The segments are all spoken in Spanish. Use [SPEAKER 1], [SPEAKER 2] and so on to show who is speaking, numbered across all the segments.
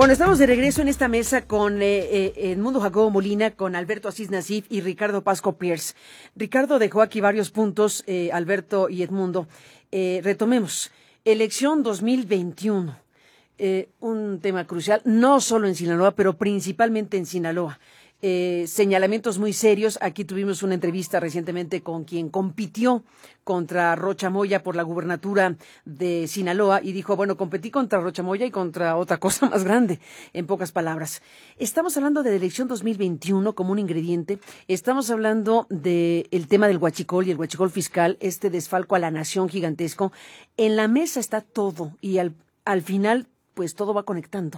[SPEAKER 1] Bueno, estamos de regreso en esta mesa con Edmundo Jacobo Molina, con Alberto Asís Nasif y Ricardo Pasco Pierce. Ricardo dejó aquí varios puntos, Alberto y Edmundo. Retomemos. Elección 2021. Un tema crucial, no solo en Sinaloa, pero principalmente en Sinaloa. Señalamientos muy serios. Aquí tuvimos una entrevista recientemente con quien compitió contra Rocha Moya por la gubernatura de Sinaloa y dijo, bueno, competí contra Rocha Moya y contra otra cosa más grande, en pocas palabras. Estamos hablando de la elección 2021 como un ingrediente. Estamos hablando del tema del huachicol y el huachicol fiscal, este desfalco a la nación gigantesco. En la mesa está todo y al final, pues todo va conectando.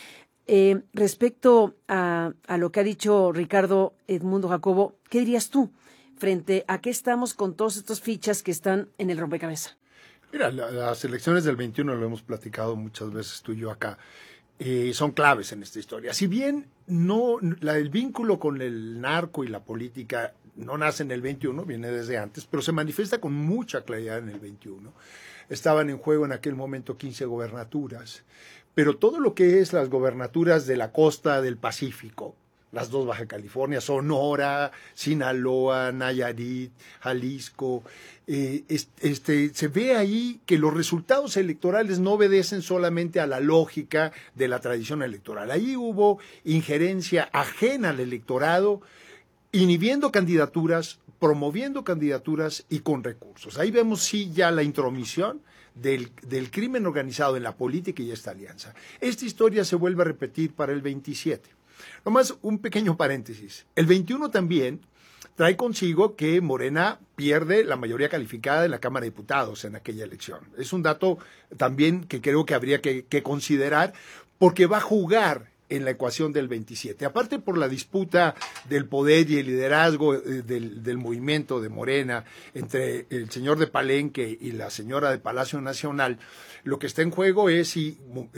[SPEAKER 1] Respecto a lo que ha dicho Ricardo, Edmundo Jacobo, ¿qué dirías tú frente a qué estamos con todas estas fichas que están en el rompecabezas?
[SPEAKER 2] Mira, las elecciones del 21 lo hemos platicado muchas veces tú y yo acá, son claves en esta historia. Si bien el vínculo con el narco y la política no nace en el 21, viene desde antes, pero se manifiesta con mucha claridad en el 21. Estaban en juego en aquel momento 15 gobernaturas. Pero todo lo que es las gobernaturas de la costa del Pacífico, las dos Baja California, Sonora, Sinaloa, Nayarit, Jalisco, se ve ahí que los resultados electorales no obedecen solamente a la lógica de la tradición electoral. Ahí hubo injerencia ajena al electorado, inhibiendo candidaturas, promoviendo candidaturas y con recursos. Ahí vemos sí ya la intromisión del crimen organizado en la política y esta alianza. Esta historia se vuelve a repetir para el 27. Nomás un pequeño paréntesis. El 21 también trae consigo que Morena pierde la mayoría calificada de la Cámara de Diputados en aquella elección. Es un dato también que creo que habría que considerar porque va a jugar en la ecuación del 27. Aparte por la disputa del poder y el liderazgo del movimiento de Morena entre el señor de Palenque y la señora de Palacio Nacional, lo que está en juego es si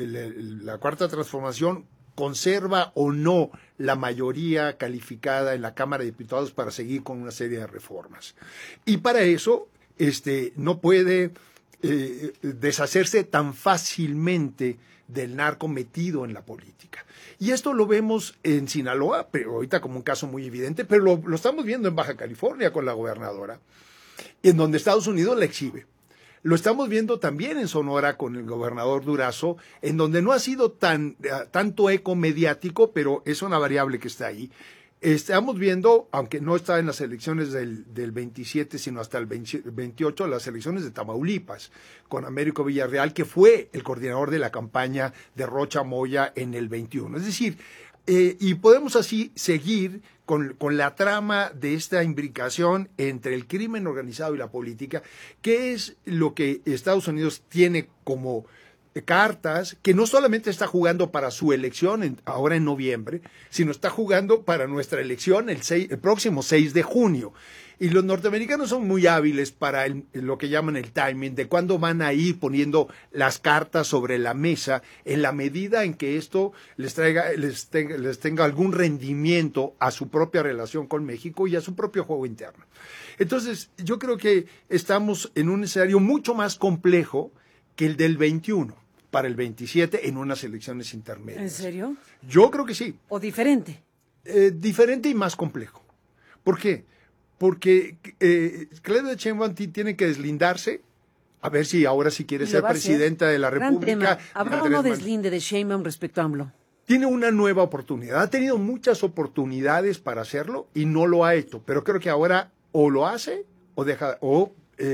[SPEAKER 2] la Cuarta Transformación conserva o no la mayoría calificada en la Cámara de Diputados para seguir con una serie de reformas. Y para eso no puede deshacerse tan fácilmente del narco metido en la política. Y esto lo vemos en Sinaloa, pero ahorita como un caso muy evidente, pero lo estamos viendo en Baja California con la gobernadora, en donde Estados Unidos la exhibe. Lo estamos viendo también en Sonora con el gobernador Durazo, en donde no ha sido tanto eco mediático, pero es una variable que está ahí. Estamos viendo, aunque no está en las elecciones del 27, sino hasta el 28, las elecciones de Tamaulipas, con Américo Villarreal, que fue el coordinador de la campaña de Rocha Moya en el 21. Es decir, y podemos así seguir con la trama de esta imbricación entre el crimen organizado y la política, que es lo que Estados Unidos tiene como cartas, que no solamente está jugando para su elección ahora en noviembre, sino está jugando para nuestra elección el próximo 6 de junio. Y los norteamericanos son muy hábiles para lo que llaman el timing, de cuándo van a ir poniendo las cartas sobre la mesa en la medida en que esto les tenga algún rendimiento a su propia relación con México y a su propio juego interno. Entonces, yo creo que estamos en un escenario mucho más complejo que el del 21 para el 27 en unas elecciones intermedias.
[SPEAKER 1] ¿En serio?
[SPEAKER 2] Yo creo que sí.
[SPEAKER 1] ¿O diferente?
[SPEAKER 2] Diferente y más complejo. ¿Por qué? Porque Claudia Sheinbaum tiene que deslindarse, a ver si ahora sí quiere ser presidenta de la República.
[SPEAKER 1] ¿Habrá o no deslinde de Sheinbaum respecto a AMLO?
[SPEAKER 2] Tiene una nueva oportunidad. Ha tenido muchas oportunidades para hacerlo y no lo ha hecho. Pero creo que ahora o lo hace o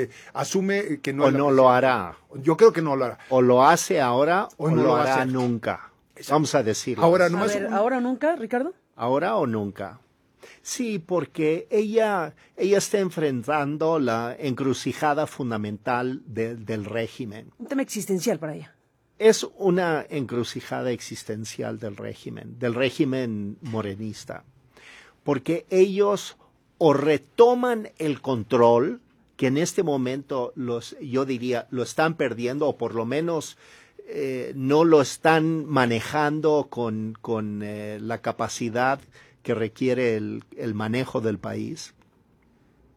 [SPEAKER 2] asume que no.
[SPEAKER 3] O no lo hará.
[SPEAKER 2] Yo creo que no lo hará.
[SPEAKER 3] O lo hace ahora o
[SPEAKER 2] no
[SPEAKER 3] lo hará nunca. Exacto. Vamos a decirlo.
[SPEAKER 2] Ahora,
[SPEAKER 1] ¿ahora o nunca, Ricardo?
[SPEAKER 3] ¿Ahora o nunca? Sí, porque ella está enfrentando la encrucijada fundamental del régimen.
[SPEAKER 1] Un tema existencial para ella.
[SPEAKER 3] Es una encrucijada existencial del régimen morenista. Porque ellos o retoman el control, que en este momento yo diría lo están perdiendo, o por lo menos no lo están manejando con la capacidad que requiere el manejo del país,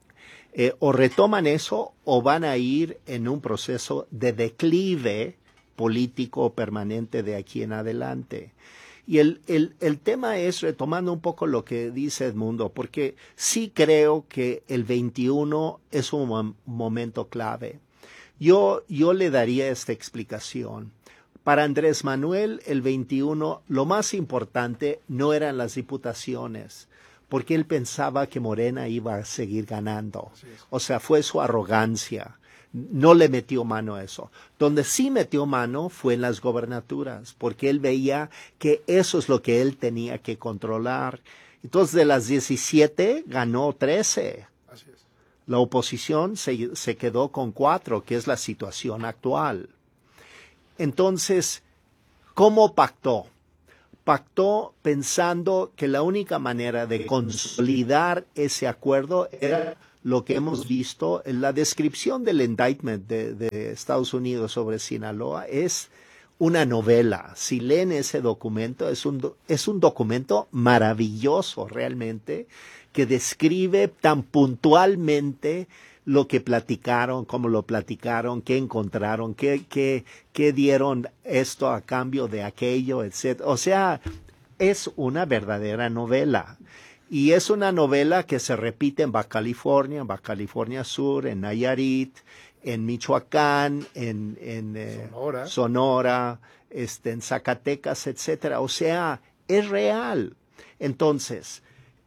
[SPEAKER 3] o retoman eso o van a ir en un proceso de declive político permanente de aquí en adelante. Y el tema es, retomando un poco lo que dice Edmundo, porque sí creo que el 21 es un momento clave. Yo le daría esta explicación. Para Andrés Manuel, el 21, lo más importante no eran las diputaciones, porque él pensaba que Morena iba a seguir ganando. O sea, fue su arrogancia. No le metió mano a eso. Donde sí metió mano fue en las gobernaturas, porque él veía que eso es lo que él tenía que controlar. Entonces, de las 17, ganó 13.
[SPEAKER 2] Así es.
[SPEAKER 3] La oposición se quedó con 4, que es la situación actual. Entonces, ¿cómo pactó? Pactó pensando que la única manera de consolidar ese acuerdo era lo que hemos visto en la descripción del indictment de Estados Unidos sobre Sinaloa. Es una novela. Si leen ese documento, es un documento maravilloso realmente, que describe tan puntualmente lo que platicaron, cómo lo platicaron, qué encontraron, qué dieron esto a cambio de aquello, etc. O sea, es una verdadera novela. Y es una novela que se repite en Baja California Sur, en Nayarit, en Michoacán, en Sonora, en Zacatecas, etcétera. O sea, es real. Entonces,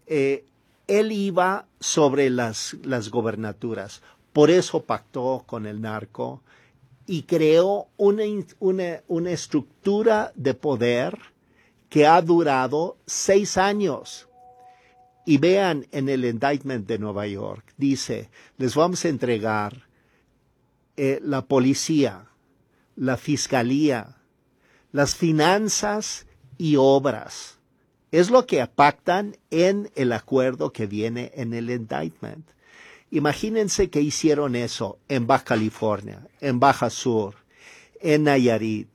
[SPEAKER 3] él iba sobre las gobernaturas. Por eso pactó con el narco y creó una estructura de poder que ha durado 6 años. Y vean en el indictment de Nueva York, dice, les vamos a entregar la policía, la fiscalía, las finanzas y obras. Es lo que pactan en el acuerdo que viene en el indictment. Imagínense que hicieron eso en Baja California, en Baja Sur, en Nayarit,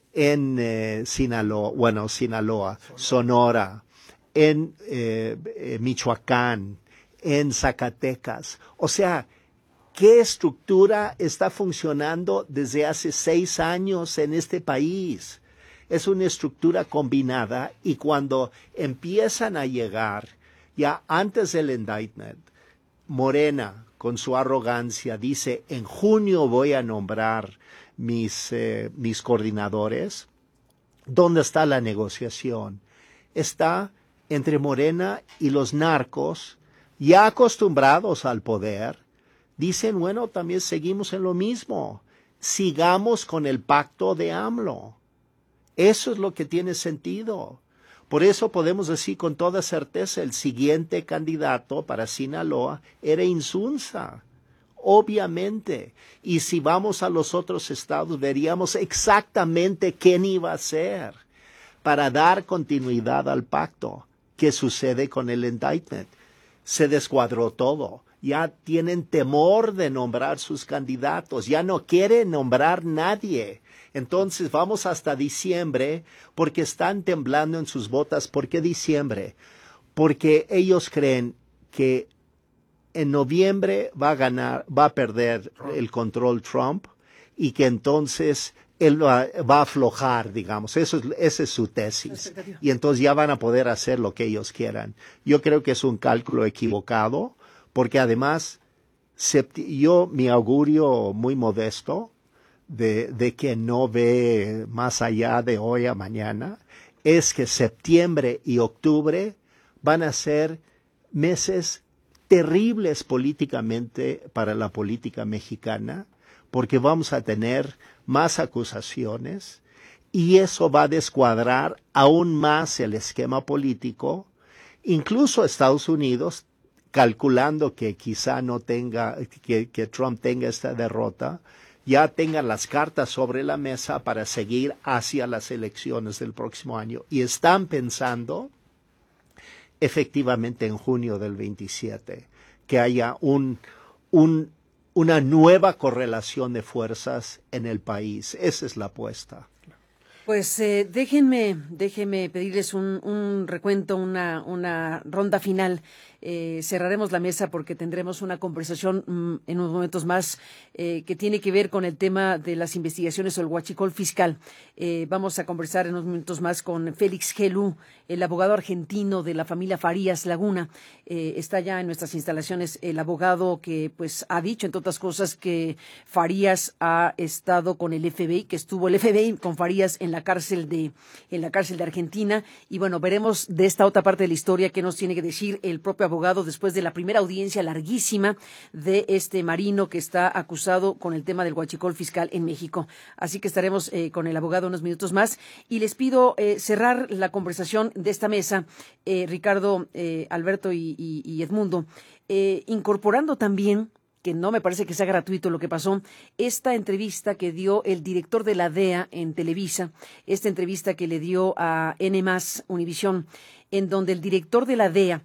[SPEAKER 3] en Sinaloa, Sonora, en Michoacán, en Zacatecas. O sea, ¿qué estructura está funcionando desde hace 6 años en este país? Es una estructura combinada y cuando empiezan a llegar, ya antes del indictment, Morena, con su arrogancia, dice, en junio voy a nombrar mis coordinadores. ¿Dónde está la negociación? Está entre Morena y los narcos, ya acostumbrados al poder. Dicen, bueno, también seguimos en lo mismo. Sigamos con el pacto de AMLO. Eso es lo que tiene sentido. Por eso podemos decir con toda certeza, el siguiente candidato para Sinaloa era Insunza, obviamente. Y si vamos a los otros estados, veríamos exactamente quién iba a ser para dar continuidad al pacto. ¿Qué sucede con el indictment? Se descuadró todo. Ya tienen temor de nombrar sus candidatos. Ya no quieren nombrar nadie. Entonces vamos hasta diciembre porque están temblando en sus botas. ¿Por qué diciembre? Porque ellos creen que en noviembre va a perder el control Trump y que entonces él va a aflojar, digamos. Esa es su tesis. Y entonces ya van a poder hacer lo que ellos quieran. Yo creo que es un cálculo equivocado porque además mi augurio muy modesto de que no ve más allá de hoy a mañana, es que septiembre y octubre van a ser meses terribles políticamente para la política mexicana, porque vamos a tener más acusaciones y eso va a descuadrar aún más el esquema político, incluso Estados Unidos, calculando que quizá no tenga, que Trump tenga esta derrota, ya tengan las cartas sobre la mesa para seguir hacia las elecciones del próximo año. Y están pensando, efectivamente, en junio del 27, que haya una nueva correlación de fuerzas en el país. Esa es la apuesta.
[SPEAKER 1] Pues déjenme pedirles un recuento, una ronda final. cerraremos la mesa porque tendremos una conversación en unos momentos más que tiene que ver con el tema de las investigaciones o el huachicol fiscal. Vamos a conversar en unos minutos más con Félix Gelú, el abogado argentino de la familia Farías Laguna. Está ya en nuestras instalaciones el abogado que pues ha dicho, entre otras cosas, que Farías ha estado con el FBI, que estuvo el FBI con Farías en la cárcel de Argentina. Y bueno, veremos de esta otra parte de la historia qué nos tiene que decir el propio abogado después de la primera audiencia larguísima de este marino que está acusado con el tema del huachicol fiscal en México. Así que estaremos con el abogado unos minutos más y les pido cerrar la conversación de esta mesa, Ricardo, Alberto y Edmundo, incorporando también, que no me parece que sea gratuito lo que pasó, esta entrevista que dio el director de la DEA en Televisa, esta entrevista que le dio a N+ Univisión, en donde el director de la DEA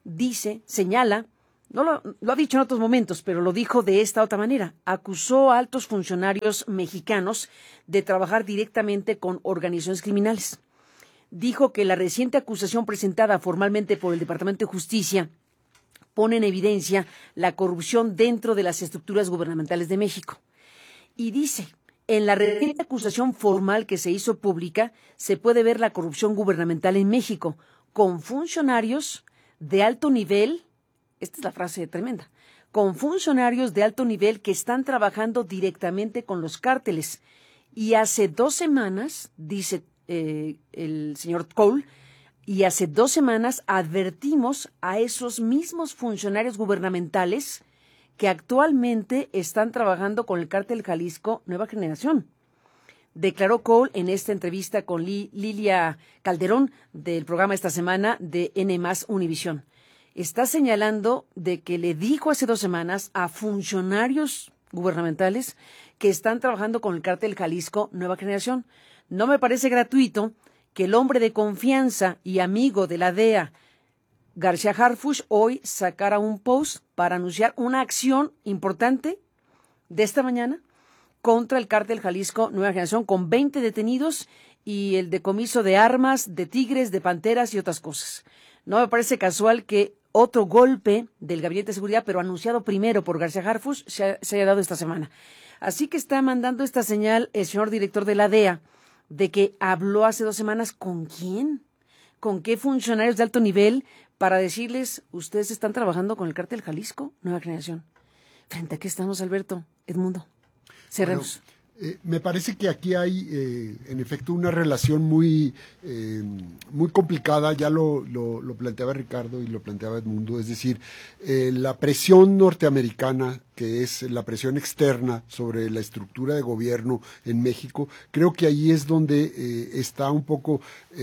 [SPEAKER 1] señala, no lo ha dicho en otros momentos, pero lo dijo de esta otra manera, acusó a altos funcionarios mexicanos de trabajar directamente con organizaciones criminales. Dijo que la reciente acusación presentada formalmente por el Departamento de Justicia pone en evidencia la corrupción dentro de las estructuras gubernamentales de México. Y dice, en la reciente acusación formal que se hizo pública, se puede ver la corrupción gubernamental en México, con funcionarios de alto nivel, esta es la frase tremenda, con funcionarios de alto nivel que están trabajando directamente con los cárteles. Y hace 2 semanas, dice el señor Cole, y hace 2 semanas advertimos a esos mismos funcionarios gubernamentales que actualmente están trabajando con el cártel Jalisco Nueva Generación. Declaró Cole en esta entrevista con Lilia Calderón del programa esta semana de N+ Univisión. Está señalando de que le dijo hace 2 semanas a funcionarios gubernamentales que están trabajando con el cártel Jalisco Nueva Generación. No me parece gratuito que el hombre de confianza y amigo de la DEA, García Harfuch, hoy sacara un post para anunciar una acción importante de esta mañana contra el cártel Jalisco Nueva Generación, con 20 detenidos y el decomiso de armas, de tigres, de panteras y otras cosas. No me parece casual que otro golpe del Gabinete de Seguridad, pero anunciado primero por García Harfuch, se haya dado esta semana. Así que está mandando esta señal el señor director de la DEA, de que habló hace 2 semanas ¿con quién? ¿Con qué funcionarios de alto nivel? Para decirles, ustedes están trabajando con el cártel Jalisco Nueva Generación. ¿Frente a qué estamos, Alberto? Edmundo, cerremos.
[SPEAKER 4] Bueno, me parece que aquí hay, en efecto, una relación muy complicada. Ya lo planteaba Ricardo y lo planteaba Edmundo. Es decir, la presión norteamericana, que es la presión externa sobre la estructura de gobierno en México, creo que ahí es donde está un poco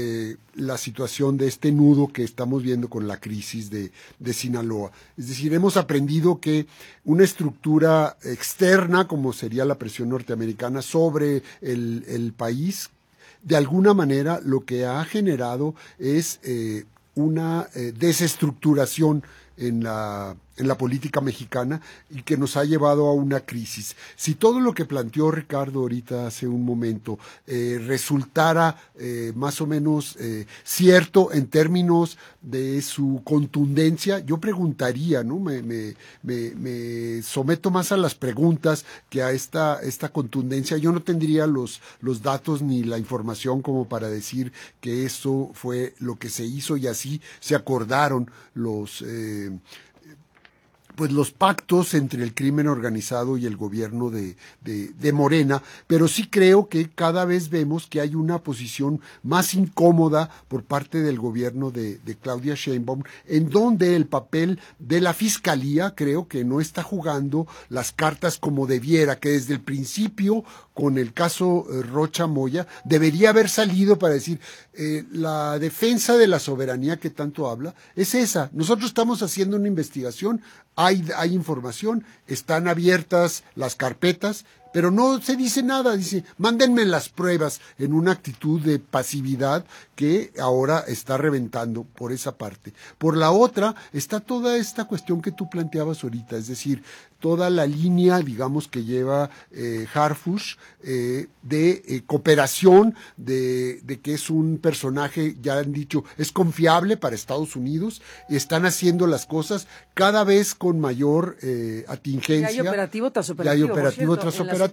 [SPEAKER 4] la situación de este nudo que estamos viendo con la crisis de Sinaloa. Es decir, hemos aprendido que una estructura externa, como sería la presión norteamericana sobre el país, de alguna manera lo que ha generado es una desestructuración en la política mexicana y que nos ha llevado a una crisis. Si todo lo que planteó Ricardo ahorita hace un momento resultara más o menos cierto en términos de su contundencia, yo preguntaría, ¿no? Me someto más a las preguntas que a esta contundencia. Yo no tendría los datos ni la información como para decir que eso fue lo que se hizo y así se acordaron los pactos entre el crimen organizado y el gobierno de Morena, pero sí creo que cada vez vemos que hay una posición más incómoda por parte del gobierno de Claudia Sheinbaum, en donde el papel de la Fiscalía creo que no está jugando las cartas como debiera, que desde el principio, con el caso Rocha Moya, debería haber salido para decir, la defensa de la soberanía que tanto habla es esa. Nosotros estamos haciendo una investigación, hay información, están abiertas las carpetas, pero no se dice nada, dice, mándenme las pruebas, en una actitud de pasividad que ahora está reventando por esa parte. Por la otra, está toda esta cuestión que tú planteabas ahorita, toda la línea, digamos, que lleva Harfush, de cooperación, de que es un personaje, ya han dicho, es confiable para Estados Unidos, están haciendo las cosas cada vez con mayor atingencia.
[SPEAKER 1] Y hay operativo tras operativo.
[SPEAKER 4] Y hay operativo tras operativo.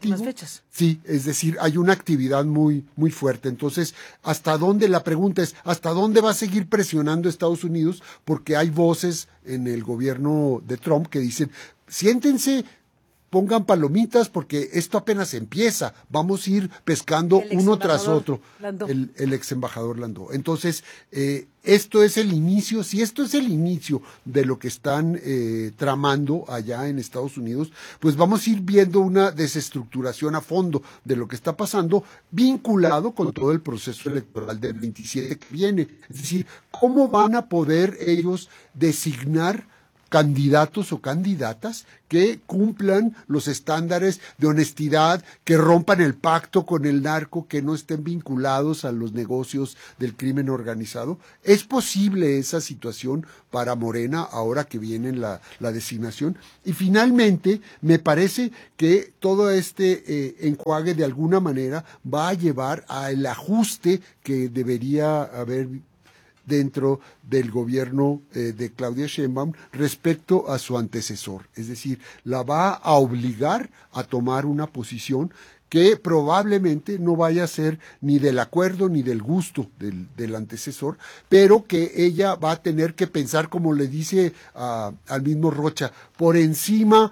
[SPEAKER 4] Sí, es decir, hay una actividad muy, muy fuerte. Entonces, la pregunta es, ¿hasta dónde va a seguir presionando Estados Unidos? Porque hay voces en el gobierno de Trump que dicen, siéntense, pongan palomitas porque esto apenas empieza, vamos a ir pescando uno tras otro. El ex embajador Landó. Entonces, esto es el inicio, si esto es el inicio de lo que están tramando allá en Estados Unidos, pues vamos a ir viendo una desestructuración a fondo de lo que está pasando, vinculado con todo el proceso electoral del 27 que viene. Es decir, ¿cómo van a poder ellos designar candidatos o candidatas que cumplan los estándares de honestidad, que rompan el pacto con el narco, que no estén vinculados a los negocios del crimen organizado? ¿Es posible esa situación para Morena ahora que viene la designación? Y finalmente, me parece que todo este enjuague de alguna manera va a llevar al ajuste que debería haber dentro del gobierno de Claudia Sheinbaum respecto a su antecesor. Es decir, la va a obligar a tomar una posición que probablemente no vaya a ser ni del acuerdo ni del gusto del antecesor, pero que ella va a tener que pensar, como le dice al mismo Rocha, por encima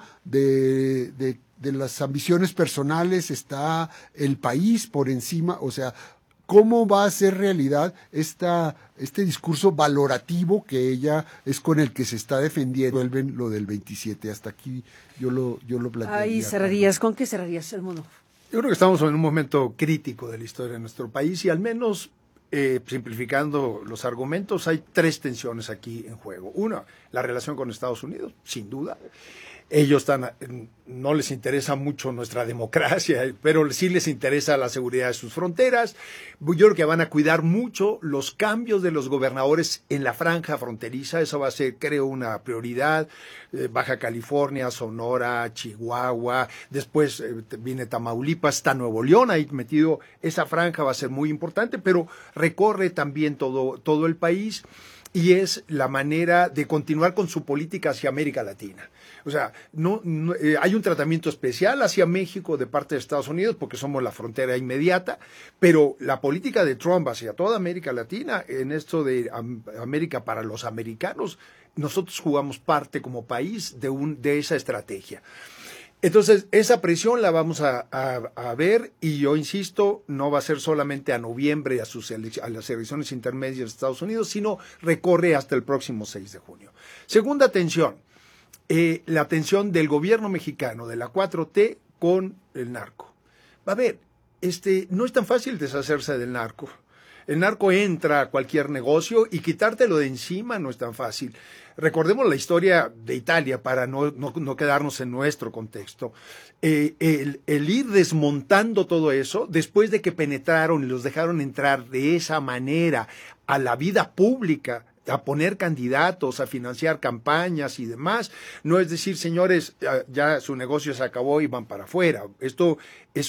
[SPEAKER 4] de las ambiciones personales está el país, por encima, o sea, ¿cómo va a ser realidad este discurso valorativo que ella es con el que se está defendiendo? Vuelven lo del 27. Hasta aquí yo lo plantearía.
[SPEAKER 1] Ahí cerrarías. ¿Con qué cerrarías, Edmundo?
[SPEAKER 2] Yo creo que estamos en un momento crítico de la historia de nuestro país y al menos, simplificando los argumentos, hay 3 tensiones aquí en juego. Una, la relación con Estados Unidos, sin duda. Ellos no les interesa mucho nuestra democracia, pero sí les interesa la seguridad de sus fronteras. Yo creo que van a cuidar mucho los cambios de los gobernadores en la franja fronteriza. Eso va a ser, creo, una prioridad. Baja California, Sonora, Chihuahua, después viene Tamaulipas, está Nuevo León ahí metido. Esa franja va a ser muy importante, pero recorre también todo el país. Y es la manera de continuar con su política hacia América Latina. O sea, hay un tratamiento especial hacia México de parte de Estados Unidos porque somos la frontera inmediata, pero la política de Trump hacia toda América Latina, en esto de América para los americanos, nosotros jugamos parte como país de esa estrategia. Entonces, esa presión la vamos a ver y yo insisto, no va a ser solamente a noviembre a las elecciones intermedias de Estados Unidos, sino recorre hasta el próximo 6 de junio. Segunda tensión, la tensión del gobierno mexicano, de la 4T con el narco. A ver, no es tan fácil deshacerse del narco. El narco entra a cualquier negocio y quitártelo de encima no es tan fácil. Recordemos la historia de Italia para no quedarnos en nuestro contexto. El ir desmontando todo eso, después de que penetraron y los dejaron entrar de esa manera a la vida pública, a poner candidatos, a financiar campañas y demás, no es decir, señores, ya su negocio se acabó y van para afuera. Esto es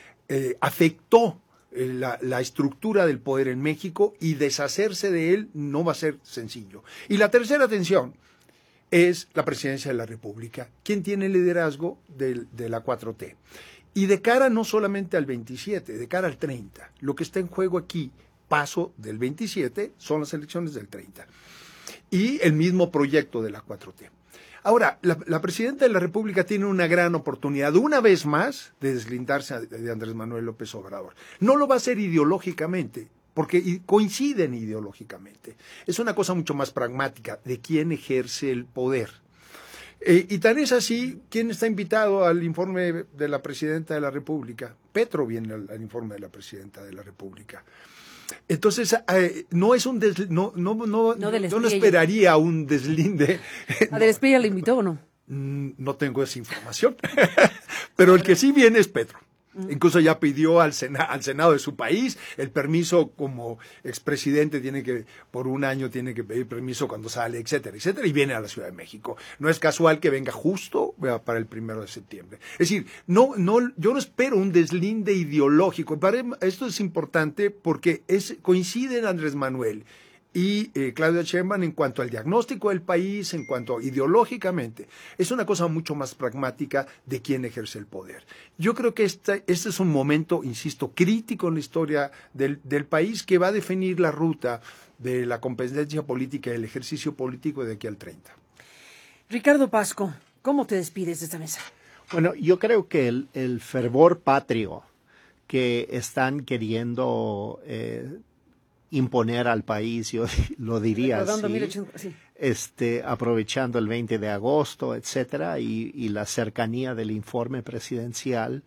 [SPEAKER 2] afectó la estructura del poder en México y deshacerse de él no va a ser sencillo. Y la tercera tensión es la presidencia de la República. ¿Quién tiene el liderazgo de la 4T? Y de cara no solamente al 27, de cara al 30. Lo que está en juego aquí, paso del 27, son las elecciones del 30. Y el mismo proyecto de la 4T. Ahora, la presidenta de la República tiene una gran oportunidad, una vez más, de deslindarse de Andrés Manuel López Obrador. No lo va a hacer ideológicamente, porque coinciden ideológicamente. Es una cosa mucho más pragmática de quién ejerce el poder. Y tan es así, ¿quién está invitado al informe de la presidenta de la República? Petro viene al informe de la presidenta de la República. Entonces, no es yo no esperaría un deslinde.
[SPEAKER 1] ¿A Del Espriella le invitó o no?
[SPEAKER 2] No tengo esa información. Pero el que sí viene es Petro. Incluso ya pidió al Senado de su país el permiso como expresidente, por un año tiene que pedir permiso cuando sale, etcétera, etcétera, y viene a la Ciudad de México. No es casual que venga justo para el 1 de septiembre. Es decir, yo no espero un deslinde ideológico. Esto es importante porque coinciden Andrés Manuel y Claudia Sheinbaum en cuanto al diagnóstico del país, en cuanto ideológicamente. Es una cosa mucho más pragmática de quién ejerce el poder. Yo creo que este es un momento, insisto, crítico en la historia del país que va a definir la ruta de la competencia política y el ejercicio político de aquí al 30.
[SPEAKER 1] Ricardo Pasco, ¿cómo te despides de esta mesa?
[SPEAKER 3] Bueno, yo creo que el fervor patrio que están queriendo imponer al país, yo lo diría así, aprovechando el 20 de agosto, etcétera, y la cercanía del informe presidencial,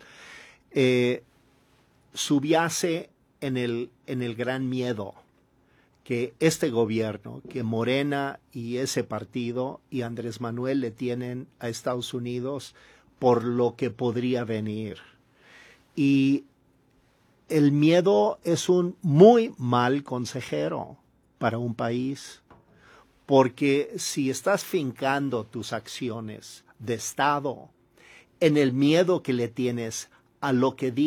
[SPEAKER 3] subyace en el gran miedo que este gobierno, que Morena y ese partido y Andrés Manuel le tienen a Estados Unidos por lo que podría venir. Y el miedo es un muy mal consejero para un país, porque si estás fincando tus acciones de Estado en el miedo que le tienes a lo que diga